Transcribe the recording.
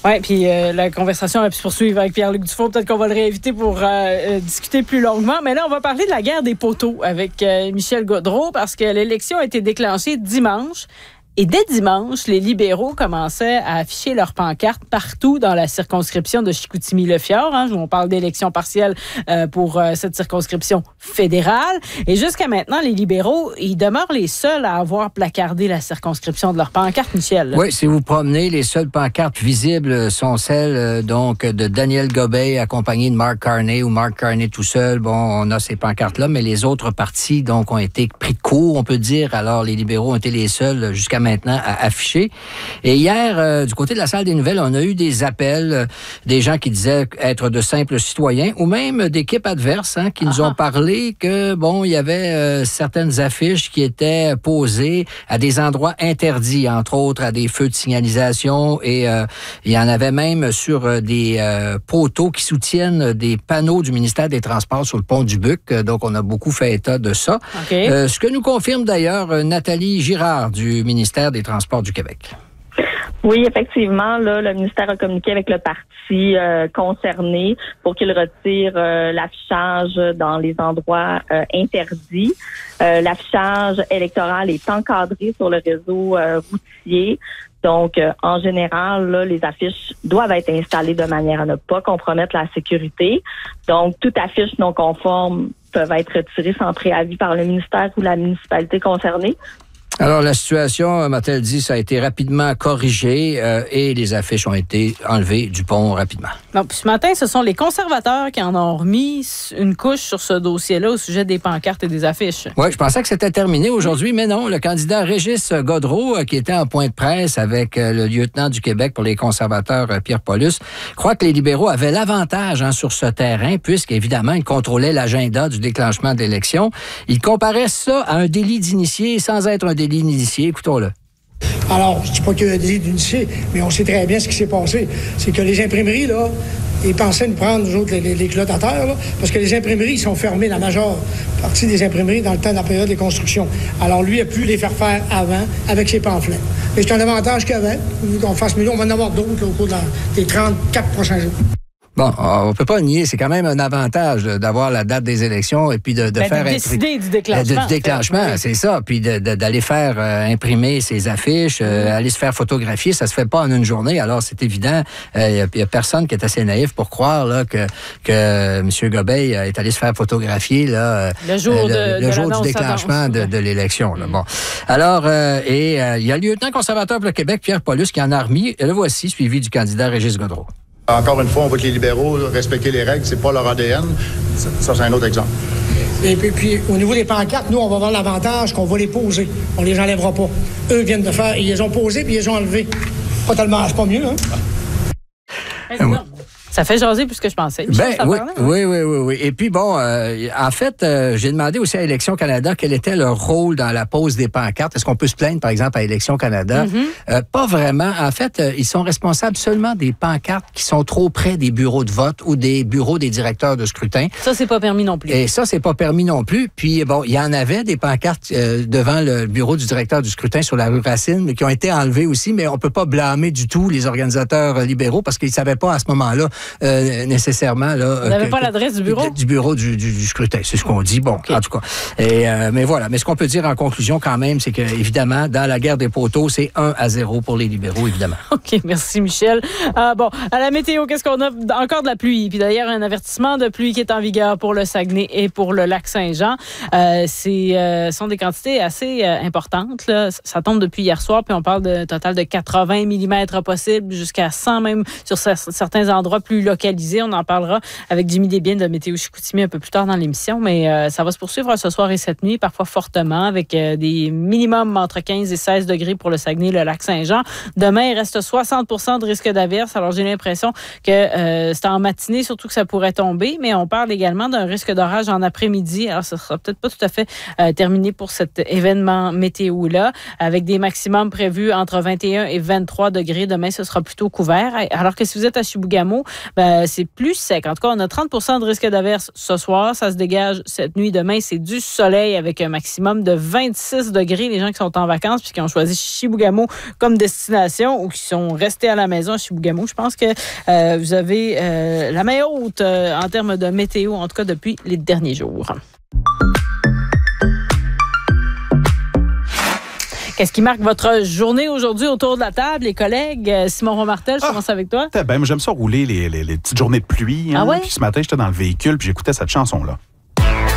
Oui, puis la conversation va pu se poursuivre avec Pierre-Luc Dufault. Peut-être qu'on va le réinviter pour discuter plus longuement. Mais là, on va parler de la guerre des poteaux avec Michel Gaudreault parce que l'élection a été déclenchée dimanche. Et dès dimanche, les libéraux commençaient à afficher leurs pancartes partout dans la circonscription de Chicoutimi-Le-Fjord. Où on parle d'élection partielle pour cette circonscription fédérale. Et jusqu'à maintenant, les libéraux, ils demeurent les seuls à avoir placardé la circonscription de leurs pancartes, Michel. Oui, si vous promenez, les seules pancartes visibles sont celles donc de Daniel Gobeil accompagné de Mark Carney ou Mark Carney tout seul. Bon, on a ces pancartes-là, mais les autres partis donc ont été pris de court, on peut dire. Alors, les libéraux ont été les seuls jusqu'à maintenant à afficher. Et hier, du côté de la salle des nouvelles, on a eu des appels, des gens qui disaient être de simples citoyens ou même d'équipes adverses qui nous ont parlé que, bon, il y avait certaines affiches qui étaient posées à des endroits interdits, entre autres à des feux de signalisation et il y en avait même sur des poteaux qui soutiennent des panneaux du ministère des Transports sur le pont du Buc. Donc, on a beaucoup fait état de ça. Okay. Ce que nous confirme d'ailleurs Nathalie Girard du ministère des Transports du Québec. Oui, effectivement, là, le ministère a communiqué avec le parti concerné pour qu'il retire l'affichage dans les endroits interdits. L'affichage électoral est encadré sur le réseau routier. Donc, en général, là, les affiches doivent être installées de manière à ne pas compromettre la sécurité. Donc, toute affiche non conforme peuvent être retirées sans préavis par le ministère ou la municipalité concernée. Alors, la situation, m'a-t-elle dit, ça a été rapidement corrigé et les affiches ont été enlevées du pont rapidement. Bon, puis ce matin, ce sont les conservateurs qui en ont remis une couche sur ce dossier-là au sujet des pancartes et des affiches. Oui, je pensais que c'était terminé aujourd'hui, mais non. Le candidat Régis Gaudreault, qui était en point de presse avec le lieutenant du Québec pour les conservateurs, Pierre Paulus, croit que les libéraux avaient l'avantage sur ce terrain, puisqu'évidemment, ils contrôlaient l'agenda du déclenchement de l'élection. Il comparait ça à un délit d'initié sans être un délit d'initié. Écoutons-le. Alors, je ne dis pas qu'il y a un délit d'initié, mais on sait très bien ce qui s'est passé. C'est que les imprimeries, là, ils pensaient nous prendre, nous autres, les culottes à terre, là, parce que les imprimeries, ils sont fermées, la majeure partie des imprimeries, dans le temps de la période des constructions. Alors, lui a pu les faire faire avant, avec ses pamphlets. Mais c'est un avantage qu'il y avait. Vu qu'on fasse mieux, on va en avoir d'autres au cours des 34 prochains jours. Bon, on peut pas nier, c'est quand même un avantage d'avoir la date des élections et puis de faire décider du déclenchement. Du déclenchement, c'est ça. Puis d'aller faire imprimer ses affiches, aller se faire photographier, ça se fait pas en une journée. Alors c'est évident, il y a personne qui est assez naïf pour croire là que M. Gobeil est allé se faire photographier là le jour du déclenchement de l'élection. Là. Bon, alors il y a le lieutenant conservateur pour le Québec, Pierre Paulus, qui en a remis. Le voici, suivi du candidat Régis Gaudreault. Encore une fois, on voit que les libéraux respecter les règles, c'est pas leur ADN. Ça, c'est un autre exemple. Et puis, au niveau des pancartes, nous, on va avoir l'avantage qu'on va les poser. On les enlèvera pas. Eux viennent de faire, ils les ont posés puis ils les ont enlevés. Pas tellement, c'est pas mieux, hein? Ça fait jaser plus que je pensais. Oui. Et puis, bon, en fait, j'ai demandé aussi à Élections Canada quel était leur rôle dans la pose des pancartes. Est-ce qu'on peut se plaindre, par exemple, à Élections Canada? Pas vraiment. En fait, ils sont responsables seulement des pancartes qui sont trop près des bureaux de vote ou des bureaux des directeurs de scrutin. Ça, c'est pas permis non plus. Et ça, c'est pas permis non plus. Puis, bon, il y en avait des pancartes devant le bureau du directeur du scrutin sur la rue Racine, mais qui ont été enlevées aussi. Mais on peut pas blâmer du tout les organisateurs libéraux parce qu'ils savaient pas à ce moment-là nécessairement. Là, vous n'avez pas l'adresse du bureau? Du bureau du scrutin, c'est ce qu'on dit. Bon, okay. En tout cas. Mais voilà. Mais ce qu'on peut dire en conclusion quand même, c'est que évidemment, dans la guerre des poteaux, c'est 1-0 pour les libéraux, évidemment. OK, merci Michel. Bon, à la météo, qu'est-ce qu'on a? Encore de la pluie. Puis d'ailleurs, un avertissement de pluie qui est en vigueur pour le Saguenay et pour le lac Saint-Jean. Sont des quantités assez importantes. Là. Ça tombe depuis hier soir, puis on parle de total de 80 mm possible, jusqu'à 100 même sur certains endroits plus localisés. On en parlera avec Jimmy Desbiens de Météo Chicoutimi un peu plus tard dans l'émission, mais ça va se poursuivre ce soir et cette nuit, parfois fortement, avec des minimums entre 15 et 16 degrés pour le Saguenay et le lac Saint-Jean. Demain, il reste 60% de risque d'averse. Alors, j'ai l'impression que c'est en matinée, surtout que ça pourrait tomber, mais on parle également d'un risque d'orage en après-midi. Alors, ça sera peut-être pas tout à fait terminé pour cet événement météo-là, avec des maximums prévus entre 21 et 23 degrés. Demain, ce sera plutôt couvert. Alors que si vous êtes à Chibougamau, c'est plus sec. En tout cas, on a 30 % de risque d'averse ce soir. Ça se dégage cette nuit. Demain, c'est du soleil avec un maximum de 26 degrés. Les gens qui sont en vacances puis qui ont choisi Chibougamau comme destination ou qui sont restés à la maison à Chibougamau, je pense que vous avez la main haute en termes de météo, en tout cas depuis les derniers jours. Qu'est-ce qui marque votre journée aujourd'hui autour de la table, les collègues? Simon Romartel, je commence avec toi. Moi, j'aime ça rouler les petites journées de pluie. Ah ouais? Puis ce matin, j'étais dans le véhicule puis j'écoutais cette chanson-là.